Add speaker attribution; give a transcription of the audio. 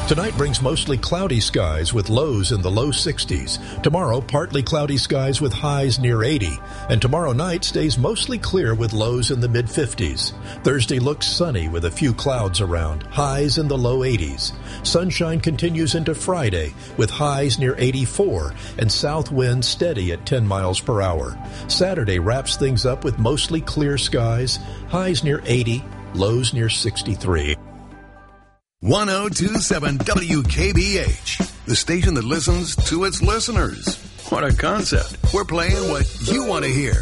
Speaker 1: Tonight brings mostly cloudy skies with lows in the low 60s. Tomorrow, partly cloudy skies with highs near 80. And tomorrow night stays mostly clear with lows in the mid-50s. Thursday looks sunny with a few clouds around, highs in the low 80s. Sunshine continues into Friday with highs near 84 and south winds steady at 10 miles per hour. Saturday wraps things up with mostly clear skies, highs near 80, lows near 63.
Speaker 2: 1027 WKBH, the station that listens to its listeners. What a concept. We're playing what you want to hear.